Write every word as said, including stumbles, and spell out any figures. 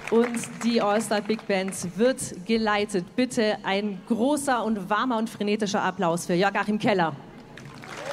Und die All-Star Big Band wird geleitet. Bitte ein großer und warmer und frenetischer Applaus für Jörg-Achim Keller.